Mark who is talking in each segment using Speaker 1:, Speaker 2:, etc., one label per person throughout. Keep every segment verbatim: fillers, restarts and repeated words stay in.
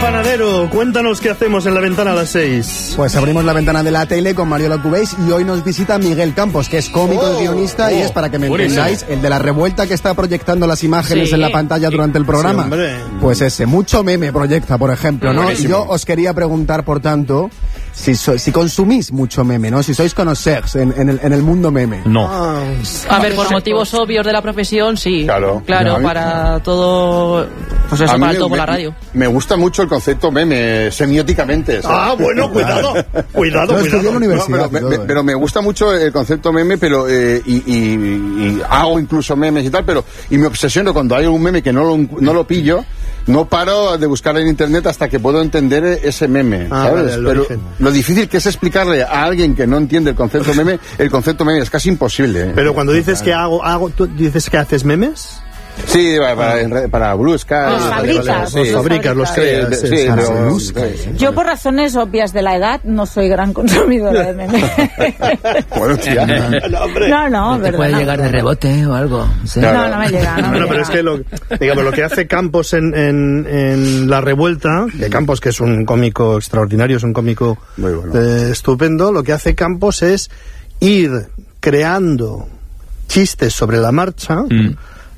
Speaker 1: Panadero, cuéntanos qué hacemos en la ventana a las seis.
Speaker 2: Pues abrimos la ventana de la tele con Mariola Cubéis y hoy nos visita Miguel Campos, que es cómico oh, y guionista oh, y es, para que me entendáis, el de la revuelta que está proyectando las imágenes sí, en la pantalla durante el programa. Sí, pues ese, mucho meme proyecta, por ejemplo, ¿no? Buenísimo. Yo os quería preguntar, por tanto, si, so, si consumís mucho meme, ¿no? Si sois conocers en, en, el, en el mundo meme.
Speaker 3: No. Ah, a ver, por motivos obvios de la profesión, sí. Claro. Claro, mí, para todo... Pues eso, para todo por la radio.
Speaker 4: Me gusta mucho el concepto meme, semióticamente. ¿sabes?
Speaker 1: Ah, bueno, cuidado, cuidado,
Speaker 2: no,
Speaker 1: cuidado.
Speaker 2: En la universidad,
Speaker 4: no, pero,
Speaker 2: todo,
Speaker 4: me,
Speaker 2: eh.
Speaker 4: pero me gusta mucho el concepto meme, pero eh, y, y, y hago incluso memes y tal, pero y me obsesiono cuando hay un meme que no lo, no lo pillo, no paro de buscar en internet hasta que puedo entender ese meme, ah, ¿sabes? Vale, pero lo difícil que es explicarle a alguien que no entiende el concepto meme, el concepto meme es casi imposible. ¿eh?
Speaker 1: Pero cuando dices que hago, hago, ¿tú dices que haces memes?
Speaker 4: Sí, para, para, para Blue Sky.
Speaker 5: Los fabricas.
Speaker 1: Los fabricas, los creas.
Speaker 4: Sí, sí, sí, pero, sí,
Speaker 5: sí. Yo, por razones obvias de la edad, no soy gran consumidora de memes.
Speaker 4: Bueno, tía.
Speaker 5: No, no, no,
Speaker 6: ¿Te puede
Speaker 5: no,
Speaker 6: llegar de rebote o algo? ¿Sí?
Speaker 5: No, no me llega. No
Speaker 1: bueno,
Speaker 5: me
Speaker 1: pero
Speaker 5: llega.
Speaker 1: es que lo, digamos, lo que hace Campos en, en, en La Revuelta, de Campos, que es un cómico extraordinario, es un cómico muy bueno. eh, estupendo, lo que hace Campos es ir creando chistes sobre la marcha, mm.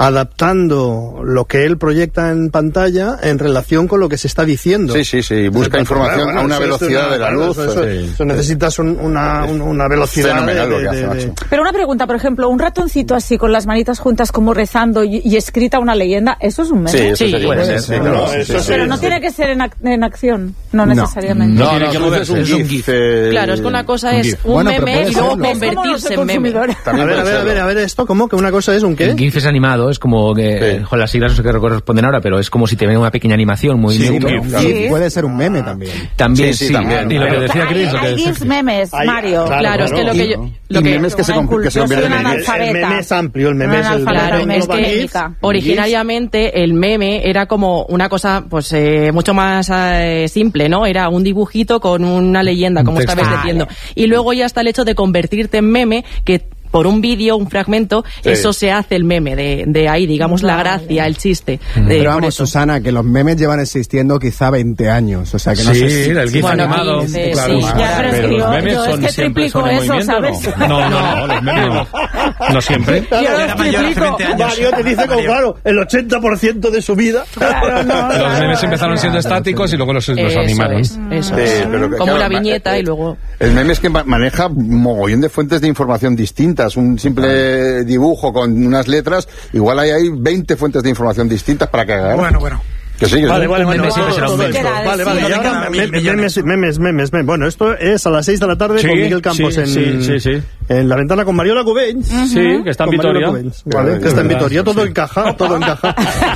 Speaker 1: adaptando lo que él proyecta en pantalla en relación con lo que se está diciendo.
Speaker 4: Sí, sí, sí, busca información bueno, a una velocidad de la luz.
Speaker 1: Eso, eso,
Speaker 4: sí.
Speaker 1: eso necesitas un, una, una velocidad
Speaker 4: fenomenal
Speaker 1: de,
Speaker 4: lo que hace,
Speaker 1: de, de...
Speaker 5: Pero una pregunta, por ejemplo, un ratoncito así con las manitas juntas como rezando y, y escrita una leyenda, ¿eso es un meme?
Speaker 4: Sí, eso
Speaker 3: sí,
Speaker 4: sería,
Speaker 3: puede
Speaker 4: ser,
Speaker 3: ser.
Speaker 4: sí,
Speaker 1: No,
Speaker 4: no,
Speaker 1: eso
Speaker 4: sí,
Speaker 1: sí.
Speaker 5: Pero
Speaker 1: sí,
Speaker 5: no
Speaker 1: sí.
Speaker 5: tiene que ser en, ac en acción, no, no necesariamente.
Speaker 4: No, no, no, no es un GIF. Eh,
Speaker 3: claro, es que una cosa es
Speaker 4: GIF.
Speaker 3: un
Speaker 2: Bueno,
Speaker 3: meme y luego
Speaker 2: serlo.
Speaker 3: convertirse en meme.
Speaker 1: A ver, a ver, a ver, a ver, esto, ¿cómo? Que una cosa es un qué?
Speaker 7: El GIF es animado, es como que, sí. Con las siglas no sé qué corresponden ahora, pero es como si te ven una pequeña animación, muy
Speaker 2: sí,
Speaker 7: minuto.
Speaker 2: un
Speaker 5: Sí.
Speaker 2: puede ser un meme también.
Speaker 7: También,
Speaker 4: Sí,
Speaker 7: sí,
Speaker 4: sí, también.
Speaker 7: y lo que decía
Speaker 5: Hay,
Speaker 7: Chris, lo que
Speaker 5: hay
Speaker 7: decía
Speaker 5: gifs memes,
Speaker 1: Hay-
Speaker 5: Mario.
Speaker 1: claro,
Speaker 3: Claro, es que lo que yo... Lo
Speaker 4: y
Speaker 3: que,
Speaker 4: memes que se, con- que se
Speaker 5: Yo soy
Speaker 4: convierten
Speaker 5: una
Speaker 4: en GIF.
Speaker 1: El meme es amplio, el meme es el...
Speaker 3: Claro,
Speaker 5: el
Speaker 3: es
Speaker 5: meme
Speaker 3: que
Speaker 5: es GIF.
Speaker 3: originariamente el meme era como una cosa pues eh, mucho más eh, simple, ¿no? Era un dibujito con una leyenda, como
Speaker 7: texto.
Speaker 3: estabais diciendo. Y luego ya está el hecho de convertirte en meme, que por un vídeo, un fragmento,
Speaker 4: Sí.
Speaker 3: eso se hace el meme, de, de ahí, digamos, la gracia, el chiste. De,
Speaker 2: Pero
Speaker 3: por
Speaker 2: vamos,
Speaker 3: eso.
Speaker 2: Susana, que los memes llevan existiendo quizá veinte años, o sea que no
Speaker 7: Sí,
Speaker 2: sé si...
Speaker 7: el GIF
Speaker 3: Bueno,
Speaker 7: animado.
Speaker 3: quince,
Speaker 7: Claro,
Speaker 3: sí,
Speaker 7: claro.
Speaker 5: Ya, pero es
Speaker 7: Pero
Speaker 5: que
Speaker 7: los
Speaker 5: yo,
Speaker 7: memes
Speaker 5: yo
Speaker 7: son
Speaker 5: es que
Speaker 7: siempre
Speaker 5: triplico
Speaker 7: son en
Speaker 5: eso,
Speaker 7: movimiento,
Speaker 5: ¿sabes?
Speaker 7: ¿no? No, no, no, los memes no. No siempre.
Speaker 5: Yo
Speaker 1: Claro,
Speaker 5: los triplico.
Speaker 1: Mario te dice como, claro, el ochenta por ciento de su vida.
Speaker 5: Claro, no,
Speaker 7: Los
Speaker 5: claro.
Speaker 7: memes empezaron siendo estáticos y luego los, los
Speaker 3: Eso
Speaker 7: animaron.
Speaker 3: es, eso
Speaker 4: Sí,
Speaker 3: es.
Speaker 4: pero que,
Speaker 3: Como
Speaker 4: claro,
Speaker 3: una viñeta
Speaker 4: eh,
Speaker 3: y luego...
Speaker 4: El meme es que ma- maneja mogollón de fuentes de información distintas. Un simple dibujo con unas letras, igual hay, hay veinte fuentes de información distintas para que haga.
Speaker 1: Bueno, bueno.
Speaker 4: Que sí, que
Speaker 1: Vale,
Speaker 4: sí.
Speaker 1: vale,
Speaker 7: Un
Speaker 1: vale.
Speaker 7: meme siempre
Speaker 1: todo-
Speaker 7: será un
Speaker 1: todo
Speaker 7: meme.
Speaker 1: esto. Vale, vale.
Speaker 6: Sí,
Speaker 1: Y ahora
Speaker 6: cada
Speaker 1: me-
Speaker 6: mil
Speaker 1: memes,
Speaker 6: millones.
Speaker 1: memes, memes, memes. Bueno, esto es a las seis de la tarde
Speaker 7: Sí,
Speaker 1: con Miguel Campos
Speaker 7: sí,
Speaker 1: en,
Speaker 7: sí, sí, sí.
Speaker 1: en La Ventana con Mariola Cubéis.
Speaker 7: Sí, que está en
Speaker 1: Con Mariola
Speaker 7: Vitoria.
Speaker 1: Cubéis, Vale, que está en Vitoria. Todo encaja, todo encaja.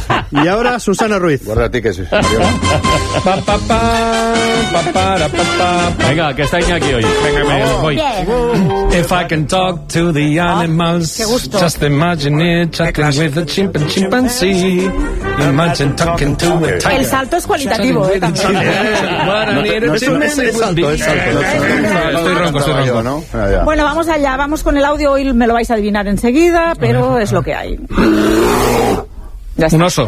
Speaker 1: Y ahora Susana Ruiz.
Speaker 4: Guárdate que sí.
Speaker 7: Pa, pa, pa, pa, para, pa, pa. Venga, que está Iñaki hoy. Venga, me voy. If I can talk to the animals,
Speaker 5: qué gusto.
Speaker 7: just imagine it, chatting with a chimp and chimpanzee. Imagine talking to a tiger.
Speaker 5: El salto es cualitativo, ¿eh? También.
Speaker 7: What I need a
Speaker 1: Es un- es- es salto, es salto, es salto.
Speaker 7: Estoy ronco, estoy ronco.
Speaker 4: ¿no? Ah, ya.
Speaker 5: Bueno, vamos allá, vamos con el audio. Hoy me lo vais a adivinar enseguida, pero es lo que hay. Ya está.
Speaker 7: Un oso.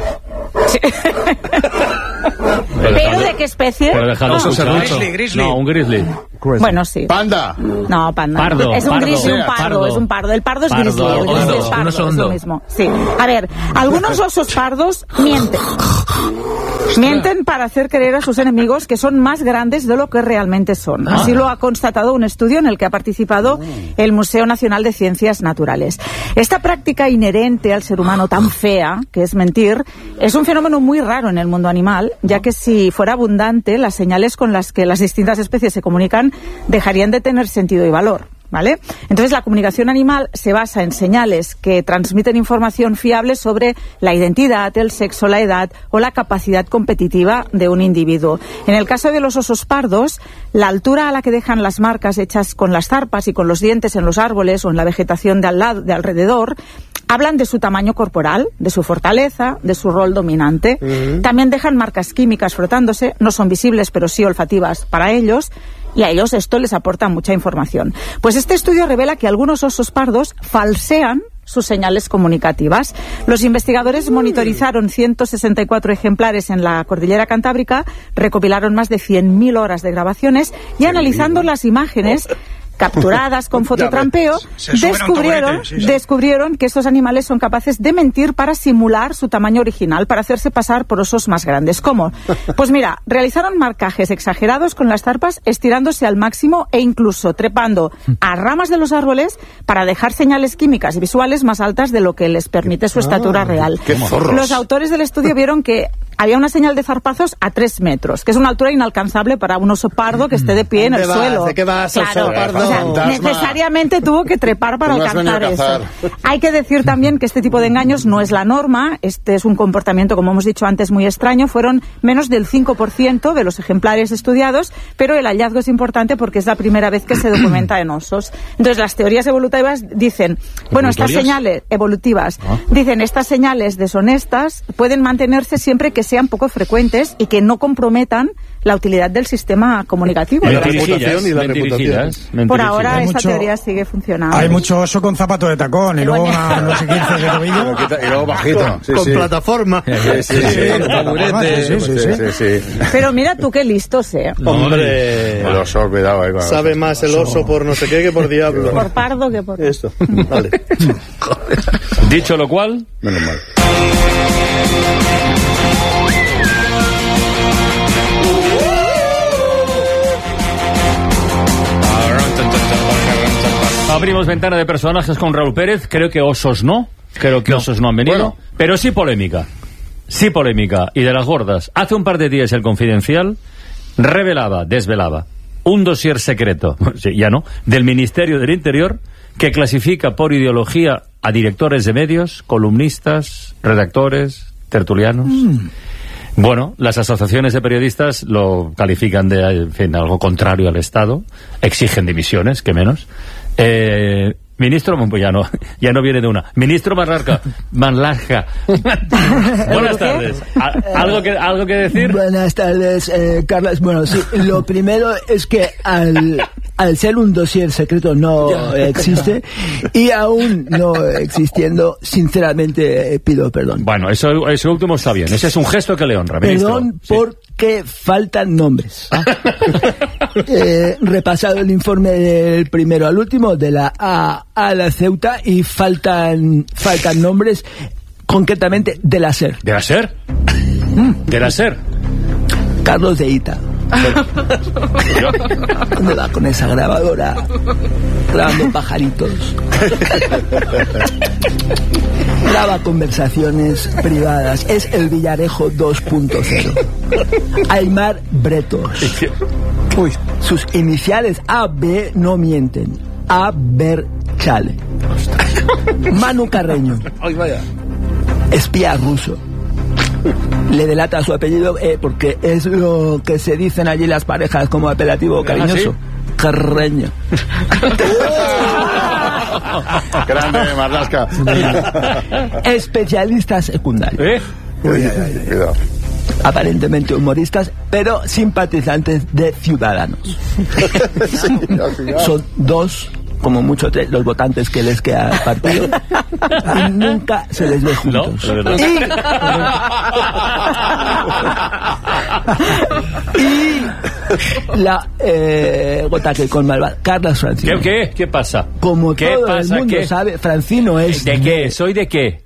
Speaker 5: ¿Pero de qué especie?
Speaker 7: Pero déjalo
Speaker 5: Ah.
Speaker 7: ser mucho.
Speaker 6: Grizzly, grizzly.
Speaker 7: No, un grizzly.
Speaker 5: Bueno, sí.
Speaker 4: Panda.
Speaker 5: No, panda.
Speaker 7: Pardo,
Speaker 5: es un
Speaker 7: pardo.
Speaker 5: grizzly, un
Speaker 7: Sea,
Speaker 5: pardo,
Speaker 7: pardo.
Speaker 5: es un pardo. El pardo es
Speaker 7: Pardo,
Speaker 5: grizzly, el grizzly
Speaker 7: hondo,
Speaker 5: es pardo,
Speaker 7: un oso
Speaker 5: es
Speaker 7: hondo.
Speaker 5: lo mismo. Sí. A ver, algunos osos pardos mienten. Mienten para hacer creer a sus enemigos que son más grandes de lo que realmente son.
Speaker 7: Ah.
Speaker 5: Así lo ha constatado un estudio en el que ha participado el Museo Nacional de Ciencias Naturales. Esta práctica inherente al ser humano tan fea, que es mentir, es un fenómeno muy raro en el mundo animal, ya que si fuera abundante, las señales con las que las distintas especies se comunican dejarían de tener sentido y valor. ¿Vale? Entonces, la comunicación animal se basa en señales que transmiten información fiable sobre la identidad, el sexo, la edad o la capacidad competitiva de un individuo. En el caso de los osos pardos, la altura a la que dejan las marcas hechas con las zarpas y con los dientes en los árboles o en la vegetación de al lado, de alrededor, hablan de su tamaño corporal, de su fortaleza, de su rol dominante. Uh-huh. También dejan marcas químicas frotándose, no son visibles pero sí olfativas para ellos, y a ellos esto les aporta mucha información. Pues este estudio revela que algunos osos pardos falsean sus señales comunicativas. Los investigadores monitorizaron ciento sesenta y cuatro ejemplares en la cordillera Cantábrica, recopilaron más de cien mil horas de grabaciones y analizando las imágenes capturadas con fototrampeo, descubrieron, sí, sí. descubrieron que estos animales son capaces de mentir para simular su tamaño original, para hacerse pasar por osos más grandes. ¿Cómo? Pues mira, realizaron marcajes exagerados con las zarpas, estirándose al máximo e incluso trepando a ramas de los árboles para dejar señales químicas y visuales más altas de lo que les permite su estatura real. Los autores del estudio vieron que había una señal de zarpazos a tres metros, que es una altura inalcanzable para un oso pardo que esté de pie en el
Speaker 1: vas?
Speaker 5: suelo.
Speaker 1: ¿De qué vas,
Speaker 5: claro,
Speaker 1: oso pardo?
Speaker 5: O sea, necesariamente tuvo que trepar para
Speaker 4: no
Speaker 5: alcanzar eso. Hay que decir también que este tipo de engaños no es la norma. Este es un comportamiento, como hemos dicho antes, muy extraño. Fueron menos del cinco por ciento de los ejemplares estudiados, pero el hallazgo es importante porque es la primera vez que se documenta en osos. Entonces, las teorías evolutivas dicen, bueno, estas señales evolutivas, ¿Ah? dicen, estas señales deshonestas pueden mantenerse siempre que sean poco frecuentes y que no comprometan la utilidad del sistema comunicativo.
Speaker 1: La reputación y la reputación.
Speaker 5: Por ahora
Speaker 8: hay
Speaker 5: esta
Speaker 8: mucho,
Speaker 5: teoría sigue funcionando.
Speaker 8: Hay mucho oso con zapato de tacón y luego una, no sé, quince de tobillo.
Speaker 4: Y luego bajito. Sí,
Speaker 1: con
Speaker 4: sí.
Speaker 1: plataforma.
Speaker 4: Sí, sí, sí.
Speaker 8: Sí, sí, sí, sí,
Speaker 4: sí.
Speaker 5: Pero mira tú qué listos, ¿eh?
Speaker 1: Hombre.
Speaker 4: El oso, cuidado ahí.
Speaker 1: Sabe más el oso por no sé qué que por diablo.
Speaker 5: Por pardo que por...
Speaker 1: Esto, vale.
Speaker 7: Dicho lo cual...
Speaker 4: Menos mal.
Speaker 7: Abrimos ventana de personajes con Raúl Pérez. Creo que osos no. Creo que no. osos no han venido. Bueno. Pero sí polémica. Sí polémica. Y de las gordas. Hace un par de días el Confidencial revelaba, desvelaba, un dossier secreto, sí, ya no, del Ministerio del Interior que clasifica por ideología a directores de medios, columnistas, redactores, tertulianos. Mm. Bueno, las asociaciones de periodistas lo califican de, en fin, algo contrario al Estado, exigen dimisiones, que menos. Eh, ministro, pues ya no, ya no viene de una. Ministro Marlarca, Marlarca. Buenas tardes. ¿Algo que, algo que decir?
Speaker 6: Buenas tardes, eh, Carlas. Bueno, sí, lo primero es que al, al ser un dossier secreto no existe y aún no existiendo, sinceramente eh, pido perdón.
Speaker 7: Bueno, eso, eso último está bien. Ese es un gesto que le honra, ministro.
Speaker 6: Perdón sí. porque faltan nombres. ¿Ah? eh, repasado el informe del primero al último, de la A a la Ceuta, y faltan faltan nombres, concretamente de la SER.
Speaker 7: ¿De la SER? ¿De la SER?
Speaker 6: Carlos de Ita. ¿Dónde va con esa grabadora? Grabando pajaritos. Graba conversaciones privadas. Es el Villarejo dos punto cero. Aymar Bretos. Uy, sus iniciales A B no mienten. A Ver Chale. Manu Carreño.
Speaker 4: Ay, vaya.
Speaker 6: Espía ruso. Le delata su apellido eh, porque es lo que se dicen allí las parejas como apelativo cariñoso. ¿Ah, sí? Carreño.
Speaker 4: Grande, Marlasca.
Speaker 6: Especialista secundario.
Speaker 7: ¿Eh?
Speaker 4: Uy, ay, ay, cuidado.
Speaker 6: Aparentemente humoristas, pero simpatizantes de Ciudadanos. Son dos, como mucho tres, los votantes que les queda al partido, y nunca se les ve juntos.
Speaker 7: No,
Speaker 6: y, y la eh, gota que colma el Carlos Francino.
Speaker 7: ¿Qué, qué? ¿Qué pasa?
Speaker 6: Como
Speaker 7: ¿Qué
Speaker 6: todo
Speaker 7: pasa?
Speaker 6: el mundo
Speaker 7: ¿Qué?
Speaker 6: sabe, Francino es...
Speaker 7: ¿De qué? ¿Soy de qué?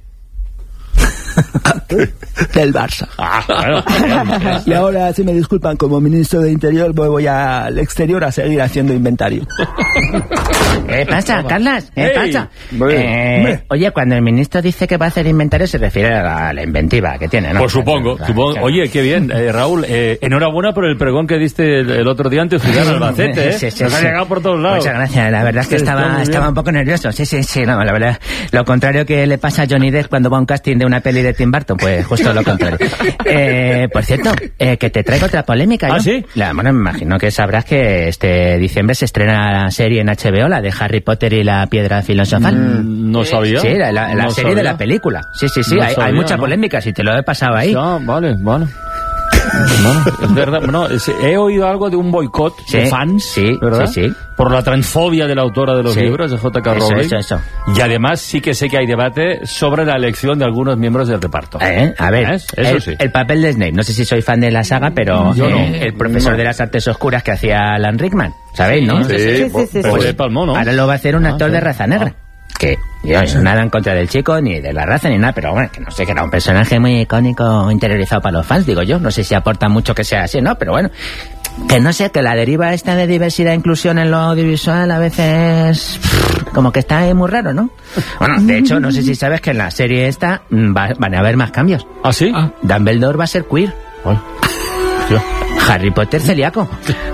Speaker 6: Del Barça.
Speaker 7: Ah, bueno.
Speaker 6: Y ahora, si me disculpan, como ministro de Interior, voy, voy al exterior a seguir haciendo inventario.
Speaker 9: ¿Qué pasa, Carlas? ¿Qué
Speaker 7: Hey.
Speaker 9: pasa? Eh, oye, cuando el ministro dice que va a hacer inventario, se refiere a la, a la inventiva que tiene, ¿no?
Speaker 7: Pues supongo, supongo. Oye, qué bien, eh, Raúl, eh, enhorabuena por el pregón que diste el, el otro día ante Ciudad Albacete, ¿eh?
Speaker 9: Sí, sí,
Speaker 7: Nos
Speaker 9: sí.
Speaker 7: ha llegado por todos lados.
Speaker 9: Muchas gracias, la verdad es que estaba, estaba un poco nervioso. Sí, sí, sí, no, la verdad. Lo contrario que le pasa a Johnny Depp cuando va a un casting de una peli de Tim Burton, pues justo lo contrario. Eh, por cierto, eh, que te traigo otra polémica.
Speaker 7: ¿Ah,
Speaker 9: ¿no?
Speaker 7: sí?
Speaker 9: La, bueno, me imagino que sabrás que este diciembre se estrena la serie en H B O, la de Harry Potter y la Piedra Filosofal.
Speaker 7: Mm, no sabía.
Speaker 9: Sí, la, la, la
Speaker 7: No
Speaker 9: serie
Speaker 7: sabía.
Speaker 9: de la película. Sí, sí, sí,
Speaker 7: No
Speaker 9: hay,
Speaker 7: sabía,
Speaker 9: hay mucha
Speaker 7: ¿no?
Speaker 9: polémica, si te lo he pasado ahí.
Speaker 7: Ah, vale, vale. No, es verdad, no, es, he oído algo de un boicot
Speaker 9: Sí,
Speaker 7: de fans,
Speaker 9: sí,
Speaker 7: ¿verdad?
Speaker 9: sí, sí.
Speaker 7: Por la transfobia de la autora de los
Speaker 9: Sí.
Speaker 7: libros, de J K
Speaker 9: Eso,
Speaker 7: Rowling.
Speaker 9: eso, eso.
Speaker 7: Y además sí que sé que hay debate sobre la elección de algunos miembros del reparto.
Speaker 9: Eh, a ver,
Speaker 7: ¿Ves? Eso
Speaker 9: el,
Speaker 7: sí.
Speaker 9: el papel de Snape, no sé si soy fan de la saga, pero
Speaker 7: Yo no.
Speaker 9: eh, el profesor
Speaker 7: No.
Speaker 9: de las artes oscuras que hacía Alan Rickman, ¿sabéis, no?
Speaker 5: Sí, sí, sí, sí,
Speaker 7: Pues
Speaker 5: sí.
Speaker 7: de Palmo, ¿no?
Speaker 9: Ahora lo va a hacer un
Speaker 7: Ah,
Speaker 9: actor
Speaker 7: sí.
Speaker 9: de raza negra. Que yo nada en contra del chico, ni de la raza, ni nada, pero bueno, que no sé, que era un personaje muy icónico, interiorizado para los fans, digo yo. No sé si aporta mucho que sea así, ¿no? Pero bueno, que no sé, que la deriva esta de diversidad e inclusión en lo audiovisual a veces pff, como que está ahí muy raro, ¿no? Bueno, de hecho, no sé si sabes que en la serie esta mm, va- van a haber más cambios.
Speaker 7: ¿Ah, sí?
Speaker 9: Dumbledore va a ser queer.
Speaker 7: Ay, Dios.
Speaker 9: Harry Potter celíaco.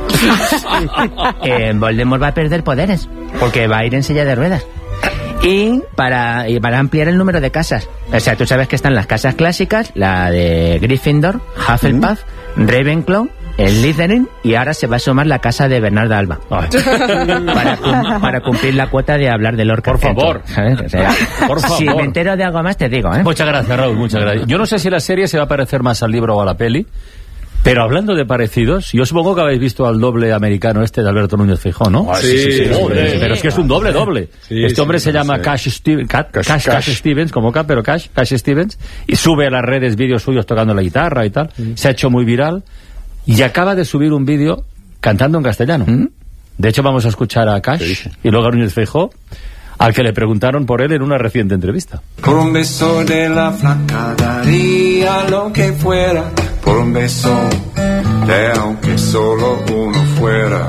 Speaker 9: eh, Voldemort va a perder poderes porque va a ir en silla de ruedas. Y para, y para ampliar el número de casas. O sea, tú sabes que están las casas clásicas, la de Gryffindor, Hufflepuff, Ravenclaw, el Slytherin, y ahora se va a sumar la casa de Bernardo Alba.
Speaker 7: Ay.
Speaker 9: Para, cum- para cumplir la cuota de hablar de Lorca.
Speaker 7: Por favor.
Speaker 9: ¿Sabes? O sea,
Speaker 7: Por
Speaker 9: si
Speaker 7: favor.
Speaker 9: me entero de algo más te digo, ¿eh?
Speaker 7: Muchas gracias, Raúl, muchas gracias. Yo no sé si la serie se va a parecer más al libro o a la peli, pero hablando de parecidos, yo supongo que habéis visto al doble americano este de Alberto Núñez Feijóo, ¿no?
Speaker 1: Ah, sí, sí, sí,
Speaker 7: Joder,
Speaker 1: sí.
Speaker 7: pero es que es un doble doble.
Speaker 1: Sí,
Speaker 7: este hombre
Speaker 1: sí,
Speaker 7: se
Speaker 1: no
Speaker 7: llama
Speaker 1: sé.
Speaker 7: Cash, Steve- Ca-
Speaker 4: Cash,
Speaker 7: Cash, Cash
Speaker 4: Cash.
Speaker 7: Stevens, como K, pero Cash, Cash Stevens, y sube a las redes vídeos suyos tocando la guitarra y tal. Se ha hecho muy viral y acaba de subir un vídeo cantando en castellano. De hecho, vamos a escuchar a Cash y luego a Núñez Feijóo, al que le preguntaron por él en una reciente entrevista.
Speaker 10: Por un beso de la flaca daría lo que fuera. Por un beso de aunque solo uno fuera.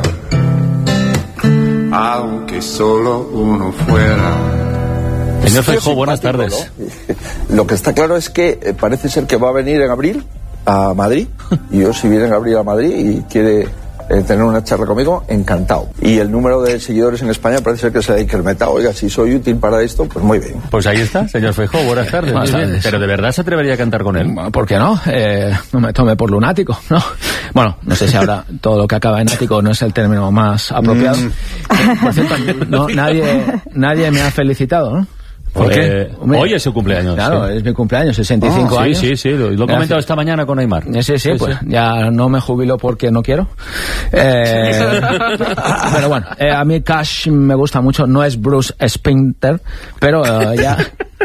Speaker 10: Aunque solo uno fuera.
Speaker 7: Señor Feijóo, buenas tardes.
Speaker 11: Lo que está claro es que eh, parece ser que va a venir en abril a Madrid. Y yo, si viene en abril a Madrid y quiere eh, tener una charla conmigo, encantado. Y el número de seguidores en España parece ser que se ha incrementado. Oiga, si soy útil para esto, pues muy bien.
Speaker 7: Pues ahí está, señor Feijóo, buenas tardes.
Speaker 6: Buenas
Speaker 7: Muy bien.
Speaker 6: tardes.
Speaker 7: Pero ¿de verdad se atrevería a cantar con él?
Speaker 6: Bueno, ¿por qué no? Eh, no me tome por lunático, ¿no? Bueno, no sé si ahora todo lo que acaba en ático no es el término más apropiado. Por cierto, no, nadie, nadie me ha felicitado, ¿no? ¿Por
Speaker 7: Pues,
Speaker 6: qué? Hombre,
Speaker 7: hoy es su cumpleaños.
Speaker 6: Claro,
Speaker 7: sí.
Speaker 6: es mi cumpleaños, sesenta y cinco
Speaker 7: Ah,
Speaker 6: años.
Speaker 7: Sí, sí, sí, lo, lo he
Speaker 6: Me
Speaker 7: comentado
Speaker 6: hace-
Speaker 7: esta mañana con Aymar.
Speaker 6: Eh, Sí, sí, pues ya no me jubilo porque no quiero. Eh, pero bueno, eh, a mí Cash me gusta mucho, no es Bruce Springsteen, pero eh, ya...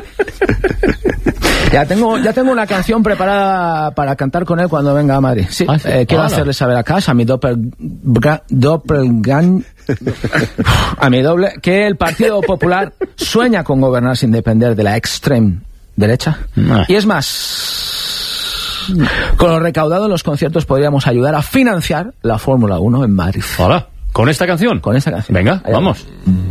Speaker 6: Ya tengo, ya tengo una canción preparada para cantar con él cuando venga a Madrid. Sí,
Speaker 7: Ah, sí.
Speaker 6: eh, quiero
Speaker 7: Hola.
Speaker 6: hacerle saber a Cash, a mi doppelga- doppelgang, a mi doble, que el Partido Popular sueña con gobernar sin depender de la extrema derecha.
Speaker 7: Ah.
Speaker 6: Y es más, con lo recaudado en los conciertos podríamos ayudar a financiar la Fórmula uno en Madrid.
Speaker 7: Hola, ¿con esta canción?
Speaker 6: Con esta canción.
Speaker 7: Venga,
Speaker 6: Allá
Speaker 7: vamos.
Speaker 6: va.